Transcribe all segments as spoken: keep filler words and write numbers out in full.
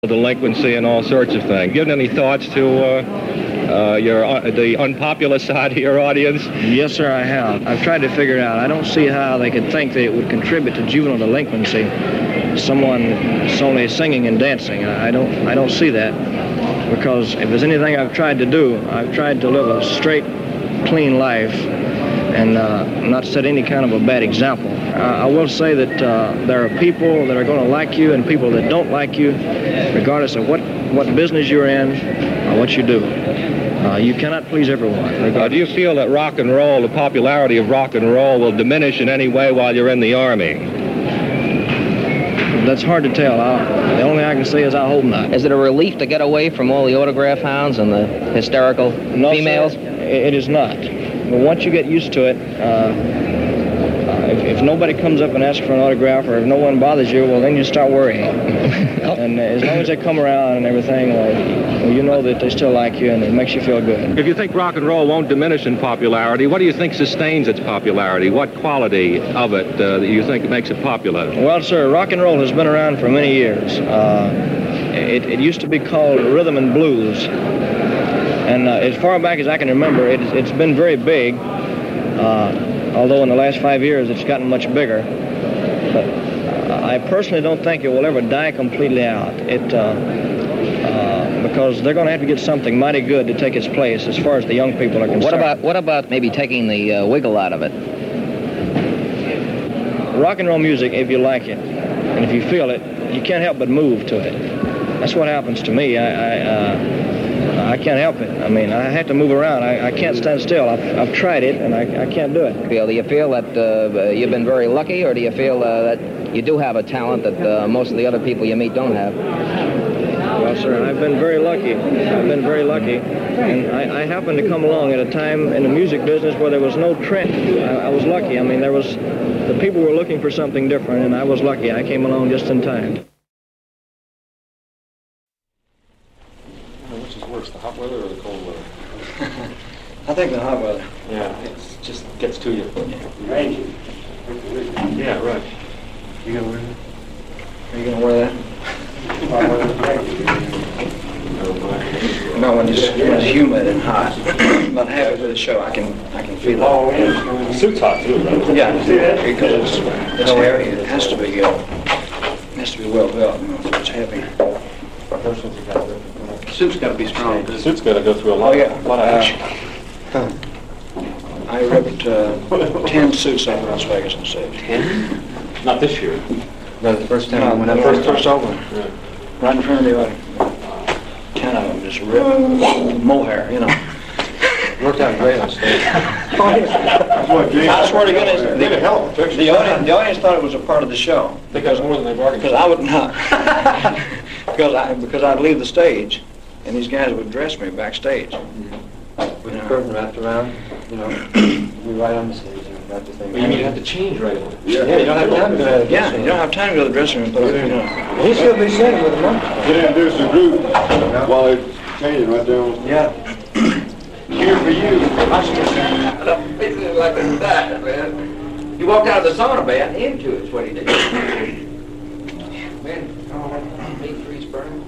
delinquency and all sorts of things. Given any thoughts to uh, uh, your uh, the unpopular side of your audience? Yes, sir, I have. I've tried to figure it out. I don't see how they could think that it would contribute to juvenile delinquency. Someone solely singing and dancing. I I don't. I don't see that, because if there's anything I've tried to do, I've tried to live a straight, clean life, and uh, not set any kind of a bad example. Uh, I will say that uh, there are people that are going to like you and people that don't like you, regardless of what, what business you're in or what you do. Uh, you cannot please everyone. Uh, do you feel that rock and roll, the popularity of rock and roll, will diminish in any way while you're in the Army? That's hard to tell. I'll, the only thing I can say is I hope not. Is it a relief to get away from all the autograph hounds and the hysterical no, females? Sir, it is not. But once you get used to it, uh, If, if nobody comes up and asks for an autograph, or if no one bothers you, well, then you start worrying. And uh, as long as they come around and everything, well, you know that they still like you, and it makes you feel good. If you think rock and roll won't diminish in popularity, what do you think sustains its popularity? What quality of it uh, that you think makes it popular? Well, sir, rock and roll has been around for many years. Uh, it, it used to be called rhythm and blues. And uh, as far back as I can remember, it, it's been very big. Uh, Although in the last five years it's gotten much bigger. But uh, I personally don't think it will ever die completely out. It, uh, uh, because they're going to have to get something mighty good to take its place as far as the young people are concerned. What about, what about maybe taking the uh, wiggle out of it? Rock and roll music, if you like it, and if you feel it, you can't help but move to it. That's what happens to me. I, I, uh, I can't help it. I mean, I have to move around. I, I can't stand still. I've, I've tried it, and I, I can't do it. Feel, do you feel that uh, you've been very lucky, or do you feel uh, that you do have a talent that uh, most of the other people you meet don't have? Well, sir, I've been very lucky. I've been very lucky. And I, I happened to come along at a time in the music business where there was no trend. I, I was lucky. I mean, there was, the people were looking for something different, and I was lucky. I came along just in time. Which is worse, the hot weather or the cold weather? I think the hot weather. Yeah, it just gets to you. Right. Yeah, right. You gonna wear that? Are you gonna wear that? No, when it's, when it's humid and hot. But halfway through the show, I can I can feel it. Oh, yeah. The suit's hot too, right? Yeah, because it's, it's heavy. It has to be uh, has to be well built. You know, so it's heavy. The suit's got to be strong. The suit's got to go through a lot, oh, yeah. a lot of action. Uh, I ripped uh, ten suits out of Las Vegas on stage. Ten? Not this year. No, the first time. No, when I first first opened. Yeah. Right in front of the audience. Ten of them just ripped mohair, you know. Worked out great on stage. I swear to goodness, the, the, audience, the audience thought it was a part of the show. Because more than they bargained. Because I would not. because I because I'd leave the stage, and these guys would dress me backstage. Mm-hmm. With the curtain wrapped around, you know, we right on the stage and wrap the thing. Well, you mean you have to change right away? Yeah, yeah, you don't have time to go to the Yeah, you don't have time to go to the dressing room. But, you know. He should be sitting with a monkey. Get introduced to the group while they're changing right there. Yeah. Here for you. Basically like that, man. He walked out of the sauna bath into it's what he did. Man, I don't like meat freeze burn.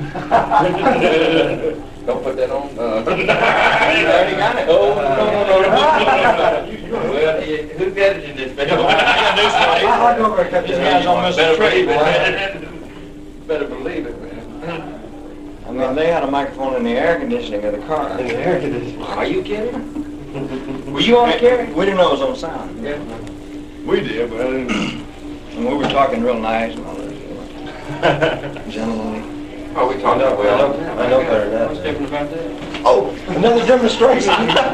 Don't put that on. Uh, you already got it. Oh, no, no, no. Well, who's editing this? I'll go over and cut This this guy's guy's on Mister Trade, man. Better believe it, man. I mean, they had a microphone in the air conditioning of the car. In the air conditioning. Are you kidding? Were you on Kerry? We didn't know it was on sound. Yeah. We did, but I didn't. And we were talking real nice and all that. Gentlemanly. Oh, we talked about well. well. I know better than that. What's different about that? Oh, Another demonstration.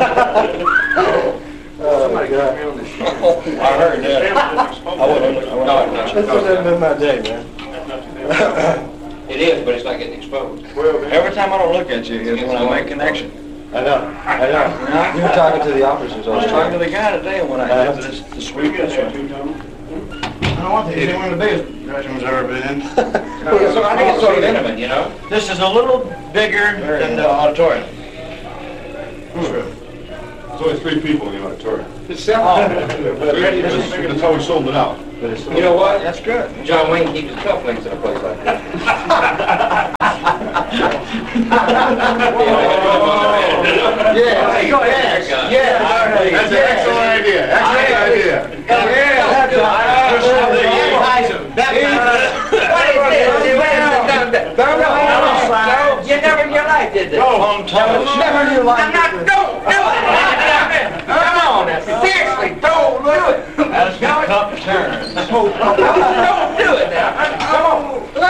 oh my God. I heard that. I wouldn't. I wouldn't. No, no, That's what hasn't been my day, man. It is, but it's not getting exposed. Every time I don't look at you is when I make connection. I know, I know. You were talking to the officers. I was talking to the guy today when I had this, the sweep this one. I don't want to see one of the biggest dressing rooms I've ever been in. So I think it's sort of intimate, you know? This is a little bigger than the auditorium. There's only three people in the auditorium. It's selling. But it's always sold it out. But it's You know what? That's good. John Wayne keeps his cufflinks in a place like that. Yeah, Go ahead. yeah. That's an excellent idea. Excellent idea. Yeah, What is this? You never in your life did this. Never in your life. I'm not, don't do it. Come on, seriously, don't do it. That's the cup turn. Don't do it now. Come on.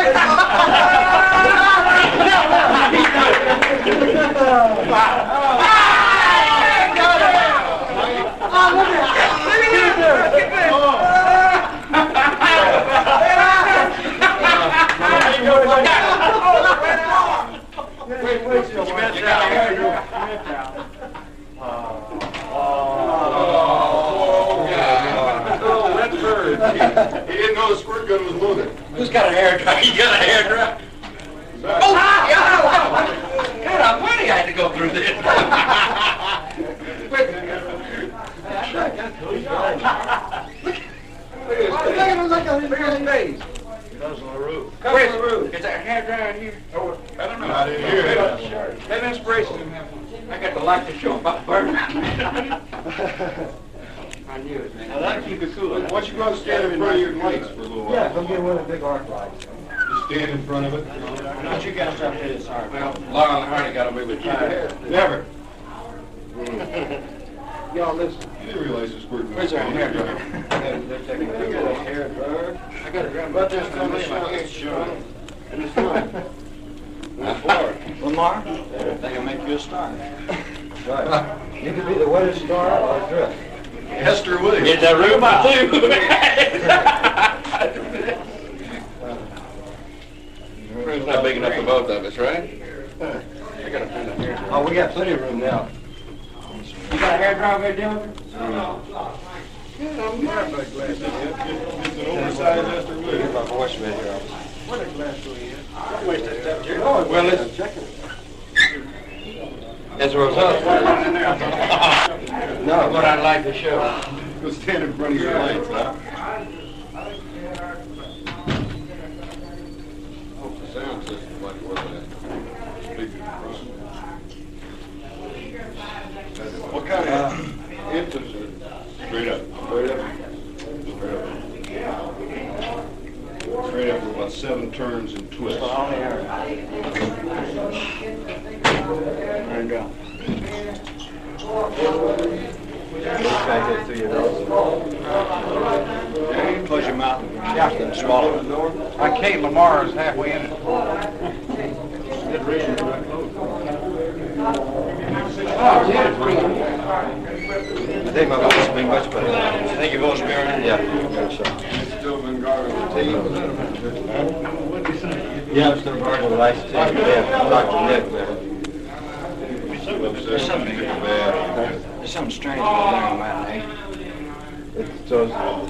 He didn't know the squirt gun was loaded. Who's got a hair dryer? You got a hair dryer? Oh, yeah. God, I'm funny I had to go through this. Look at his face. Where's the roof? Is there a hair dryer in here? Oh, I don't know. I didn't hear it. Have inspiration. I got the light to show about burning. I knew it, man. Now that'll keep it cool. Why don't you go and stand in front of your lights for a little while? Yeah, go get one of the big arc lights. Just stand in front of it. Don't you guys stop hitting this arc. Well, Laura and Hardy got to move it. Never. Y'all listen. You didn't realize the squirt gun Where's was our hair dryer? They're taking a hair dryer. I got to grab my But there's no chest. shot. And it's fine. Lamar, they can make you a star. Right. You can be the wettest star or drift. Hester Williams. It's a room out. Room's not big enough for both of us, right? I got to find a hair dryer. Oh, we got plenty of room now. You got a hair dryer there, Dylan? It's an oversized Hester Get Williams. my voice right here. Well, it's... That's a result. No, What I'd like to show. Go stand in front of your lights, huh? Hope the sound system like it was that. What kind of infants are straight up? Straight up. Straight up. Straight up with about seven turns and twists. And go. Try to get through your nose. Close your mouth and swallow it. Uh, Kate Lamar is halfway in it. I think my voice will be much better. I think your voice will be all right? Yeah. Still been guarding the tea. Yeah, I'm still guarding the lights too. Yeah, Doctor Nick, man. There's something bad. There's something strange about there on that night. It's so, what's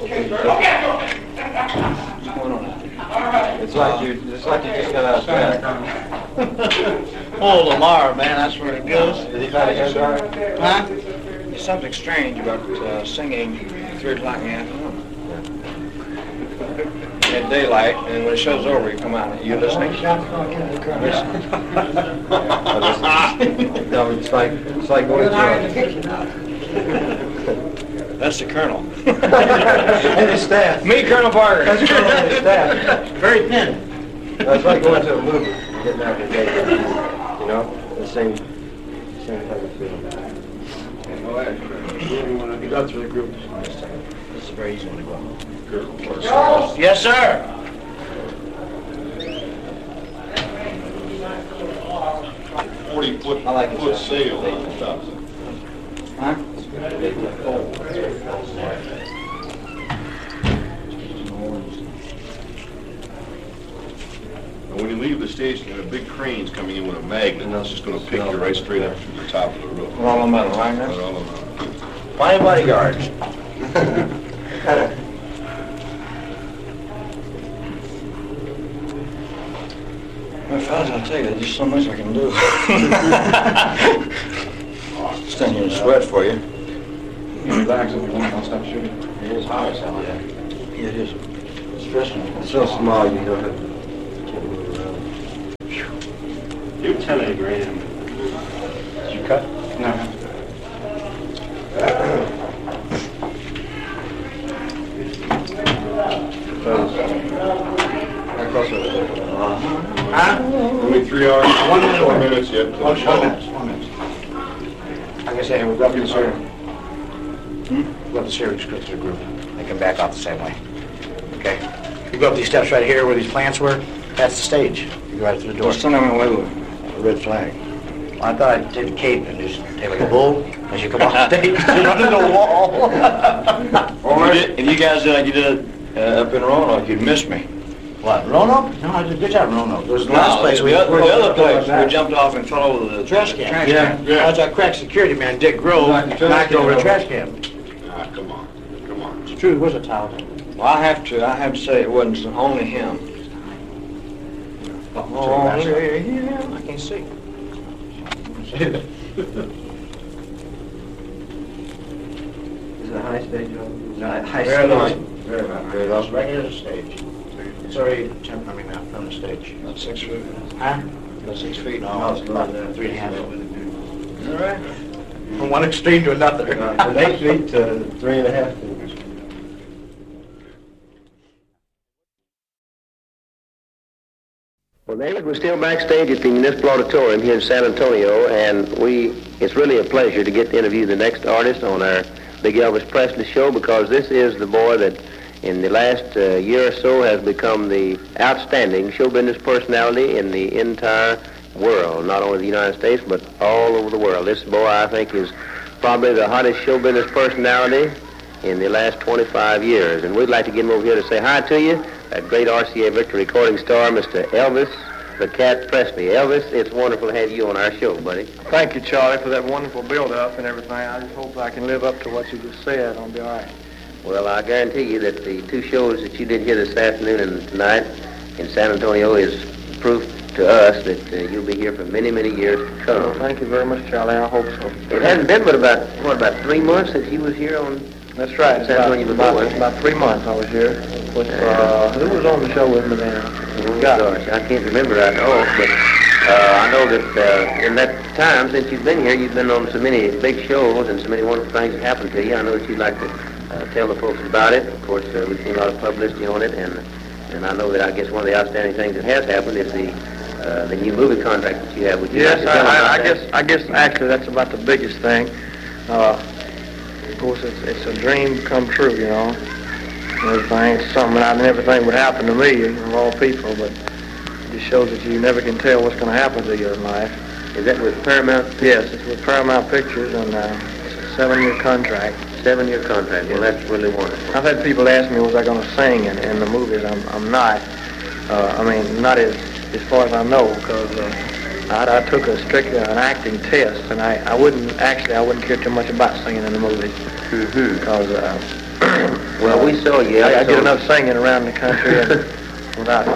going on? It's like you, it's like you just got out of bed. Oh, Lamar, man, that's where it goes. Did he find a hair dryer? Huh? There's something strange about uh, singing at three o'clock in the afternoon. At daylight, and when it show's over, you come out and you're listening. Listen. No, it's like, it's like going to That's the Colonel. And his staff. Me, Colonel Parker. That's Colonel and his staff. Very thin. That's like going to a movie, getting out of the day. You know, the same, same type of feeling. You go through the group. This is a very easy one to go. Yes, sir. Forty foot, I like it, foot sir. sail on the top. Huh? And when you leave the station, there are big cranes coming in with a magnet, and that's just going to pick you right straight up to the top of the roof. All on metal, right? Right all around. Fine bodyguards. Well, fellas, I'll tell you, there's just so much I can do. Stand here and sweat for you. Relax if you want, I'll stop shooting. It is hot as hell, yeah. Yeah, it is. Especially, it's so small, you don't have to move around. You're ten grand. Did you cut? No. How close are they? Huh? Only three hours, One minute. four minutes yet. to the One show. minute, one minute. Like I say, we've got this here. We've got this here restricted group. They can back off the same way. Okay? You go up these steps right here where these plants were, that's the stage. You go right through the door. Stand on my way with A red flag. Well, I thought I'd take the cape and just take like a bull as you come off stage and run into the wall. Or if you guys did like you did uh, up in Roanoke, you'd miss me. What, Roanoke? No, I did a good job in Roanoke. There was the No, last place we... the other, the other place, we we jumped off and fell over the Trash can. Trash Yeah, can. yeah. That's our crack security man, Dick Grove, Knocked the trash knocked can over a over. trash can. Ah, come on, come on. It's true, it was a towel. Well, I have to, I have to say it wasn't only him. Oh, yeah, I can't see. Is it a high stage? No, high Very low. stage. Very low. Very low. Right near the stage. It's already temp, I mean, uh, from the stage. About six feet. Huh? About six feet. No, it's about uh, three and a half. All right. From one extreme to another. From eight feet to three and a half feet. Well, David, we're still backstage at the Municipal Auditorium here in San Antonio, and we it's really a pleasure to get to interview the next artist on our Big Elvis Presley show, because this is the boy that in the last uh, year or so has become the outstanding show business personality in the entire world, not only the United States, but all over the world. This boy, I think, is probably the hottest show business personality in the last twenty-five years, and we'd like to get him over here to say hi to you. That great R C A Victor recording star, Mister Elvis the Cat Presley. Elvis, it's wonderful to have you on our show, buddy. Thank you, Charlie, for that wonderful build-up and everything. I just hope I can live up to what you just said. I'll be all right. Well, I guarantee you that the two shows that you did here this afternoon and tonight in San Antonio is proof to us that uh, you'll be here for many, many years to come. Well, thank you very much, Charlie. I hope so. It hasn't been but about, what, about three months since you was here on... That's right. San Antonio about, before, about, about three months I was here. With, uh, who was on the show with me then? Oh, gosh, I can't remember right off, but uh, I know that uh, in that time since you've been here, you've been on so many big shows and so many wonderful things that happened to you. I know that you'd like to uh, tell the folks about it. Of course, uh, we've seen a lot of publicity on it, and and I know that I guess one of the outstanding things that has happened is the uh, the new movie contract that you have. Would you Yes, like to tell them I, about I, I that? guess I guess actually that's about the biggest thing. Uh, of course, it's it's a dream come true, you know. And everything, it's something I never think would happen to me, of all people, but it just shows that you never can tell what's going to happen to you in life. Is that with Paramount? Yes, it's with Paramount Pictures, and uh, it's a seven-year contract. Seven-year contract. Well, that's really wonderful. I've had people ask me, was I going to sing in, in the movies? I'm, I'm not. Uh, I mean, not as as far as I know, because uh, I, I took a strictly an acting test, and I, I wouldn't actually I wouldn't care too much about singing in the movies, Mm-hmm. because uh, Well, we saw you. I, I so- get enough singing around the country and without.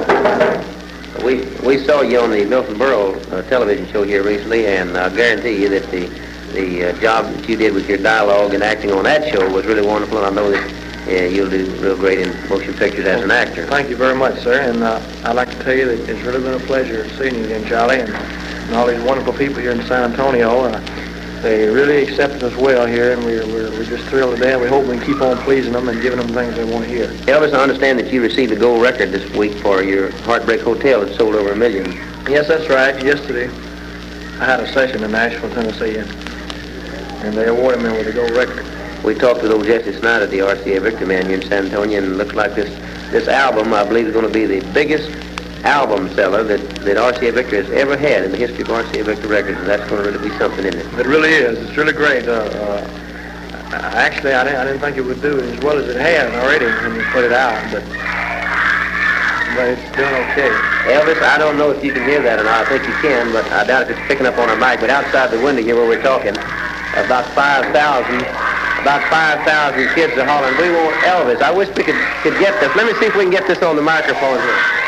We we saw you on the Milton Berle uh, television show here recently, and I guarantee you that the the uh, job that you did with your dialogue and acting on that show was really wonderful, and I know that uh, you'll do real great in motion pictures as an actor. Thank you very much, sir, and uh, I'd like to tell you that it's really been a pleasure seeing you again, Charlie, and, and all these wonderful people here in San Antonio. Uh, they really accepted us well here, and we're, we're, we're just thrilled to death. We hope we can keep on pleasing them and giving them things they want to hear. Elvis, I understand that you received a gold record this week for your Heartbreak Hotel that sold over a million. Yes, that's right. Yesterday, I had a session in Nashville, Tennessee, and, and they awarded me with a gold record. We talked with old Jesse Snyder, the R C A Victor man here in San Antonio, and it looks like this this album, I believe, is going to be the biggest album seller that, that R C A Victor has ever had in the history of R C A Victor Records, and that's going to really be something, isn't it? It really is. It's really great. Uh, uh, actually, I didn't, I didn't think it would do as well as it had already when you put it out, but but it's doing okay. Elvis, I don't know if you can hear that or not. I think you can, but I doubt if it's picking up on our mic. But outside the window here where we're talking, about five thousand, about five thousand kids are hollering, "We want Elvis." I wish we could, could get this. Let me see if we can get this on the microphone here.